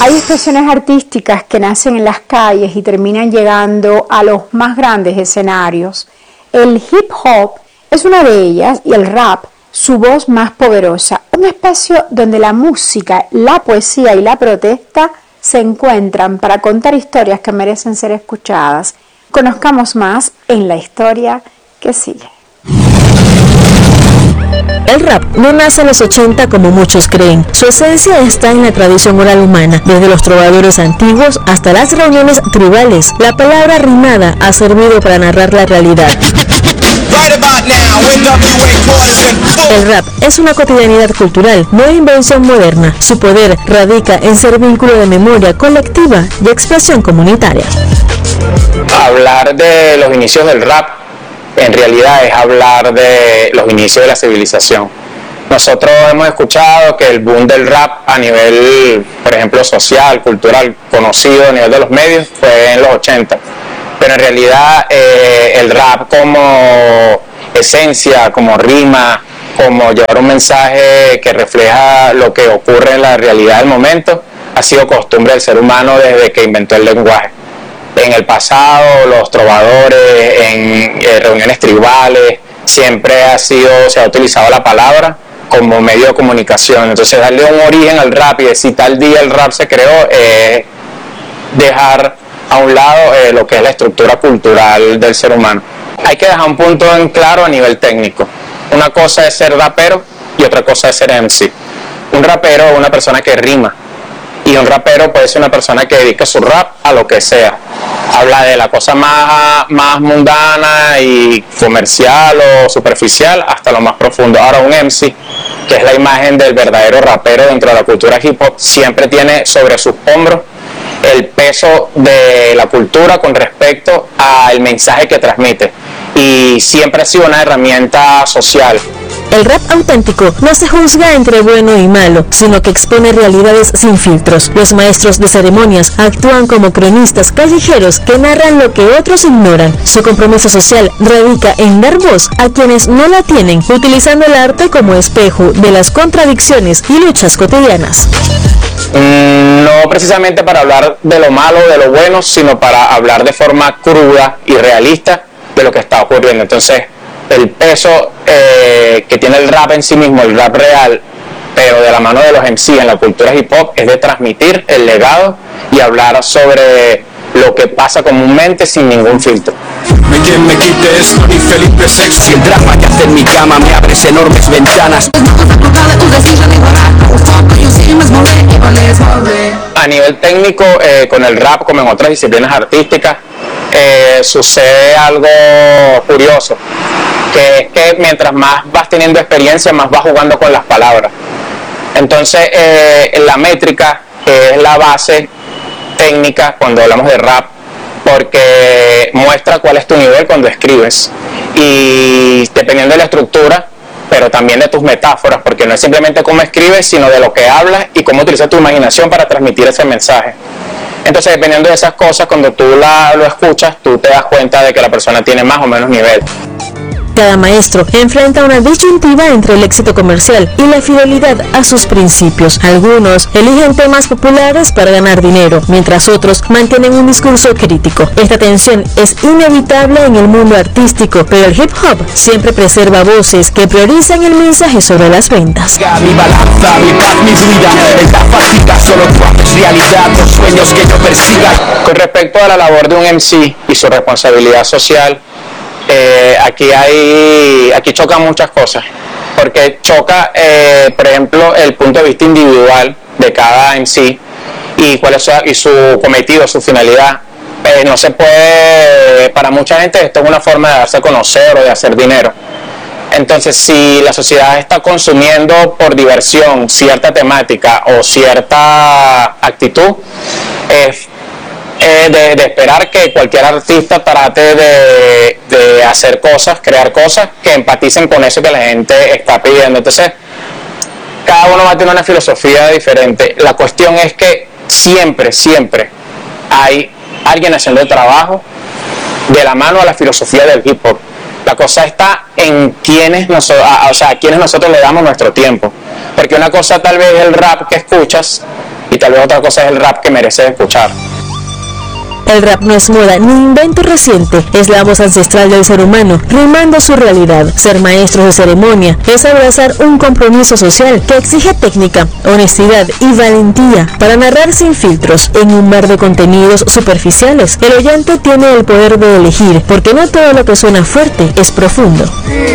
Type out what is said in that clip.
Hay expresiones artísticas que nacen en las calles y terminan llegando a los más grandes escenarios. El hip hop es una de ellas y el rap su voz más poderosa. Un espacio donde la música, la poesía y la protesta se encuentran para contar historias que merecen ser escuchadas. Conozcamos más en la historia que sigue. El rap no nace en los 80 como muchos creen. Su esencia está en la tradición oral humana, desde los trovadores antiguos hasta las reuniones tribales. La palabra rimada ha servido para narrar la realidad. El rap es una cotidianidad cultural, no invención moderna. Su poder radica en ser vínculo de memoria colectiva y expresión comunitaria. Hablar de los inicios del rap en realidad es hablar de los inicios de la civilización. Nosotros hemos escuchado que el boom del rap a nivel, por ejemplo, social, cultural, conocido a nivel de los medios, fue en los 80. Pero en realidad el rap como esencia, como rima, como llevar un mensaje que refleja lo que ocurre en la realidad del momento, ha sido costumbre del ser humano desde que inventó el lenguaje. En el pasado, los trovadores, en reuniones tribales, siempre se ha utilizado la palabra como medio de comunicación. Entonces, darle un origen al rap y decir tal día el rap se creó, dejar a un lado lo que es la estructura cultural del ser humano. Hay que dejar un punto en claro a nivel técnico. Una cosa es ser rapero y otra cosa es ser MC. Un rapero es una persona que rima. Y un rapero puede ser una persona que dedica su rap a lo que sea. Habla de la cosa más mundana y comercial o superficial hasta lo más profundo. Ahora un MC, que es la imagen del verdadero rapero dentro de la cultura hip hop, siempre tiene sobre sus hombros el peso de la cultura con respecto al mensaje que transmite. Y siempre ha sido una herramienta social. El rap auténtico no se juzga entre bueno y malo, sino que expone realidades sin filtros. Los maestros de ceremonias actúan como cronistas callejeros que narran lo que otros ignoran. Su compromiso social radica en dar voz a quienes no la tienen, utilizando el arte como espejo de las contradicciones y luchas cotidianas. No precisamente para hablar de lo malo, de lo bueno, sino para hablar de forma cruda y realista de lo que está ocurriendo. Entonces, el peso que tiene el rap en sí mismo, el rap real, pero de la mano de los MC en la cultura hip hop, es de transmitir el legado y hablar sobre lo que pasa comúnmente sin ningún filtro. Me quite esto, ni Felipe VI, el drama que hace en mi cama me abres enormes ventanas. A nivel técnico, con el rap, como en otras disciplinas artísticas, sucede algo curioso, que es que mientras más vas teniendo experiencia, más vas jugando con las palabras. Entonces, la métrica, que es la base técnica cuando hablamos de rap, porque muestra cuál es tu nivel cuando escribes, y dependiendo de la estructura, pero también de tus metáforas, porque no es simplemente cómo escribes, sino de lo que hablas y cómo utilizas tu imaginación para transmitir ese mensaje. Entonces, dependiendo de esas cosas, cuando tú lo escuchas, tú te das cuenta de que la persona tiene más o menos nivel. Cada maestro enfrenta una disyuntiva entre el éxito comercial y la fidelidad a sus principios. Algunos eligen temas populares para ganar dinero, mientras otros mantienen un discurso crítico. Esta tensión es inevitable en el mundo artístico, pero el hip hop siempre preserva voces que priorizan el mensaje sobre las ventas. Mi balanza, mi paz, mi vida, esta fatiga, solo tú haces realidad los sueños que yo persiga. Con respecto a la labor de un MC y su responsabilidad social, aquí chocan muchas cosas, porque choca, por ejemplo, el punto de vista individual de cada MC y cuál es su cometido, su finalidad. No se puede, para mucha gente esto es una forma de darse a conocer o de hacer dinero. Entonces, si la sociedad está consumiendo por diversión cierta temática o cierta actitud, es de esperar que cualquier artista trate de hacer cosas, crear cosas que empaticen con eso que la gente está pidiendo. Entonces, cada uno va a tener una filosofía diferente. La cuestión es que siempre hay alguien haciendo el trabajo de la mano a la filosofía del hip hop. La cosa está en quienes nosotros le damos nuestro tiempo. Porque una cosa tal vez es el rap que escuchas, y tal vez otra cosa es el rap que merece escuchar. El rap no es moda ni invento reciente, es la voz ancestral del ser humano, rimando su realidad. Ser maestros de ceremonia es abrazar un compromiso social que exige técnica, honestidad y valentía para narrar sin filtros en un mar de contenidos superficiales. El oyente tiene el poder de elegir, porque no todo lo que suena fuerte es profundo.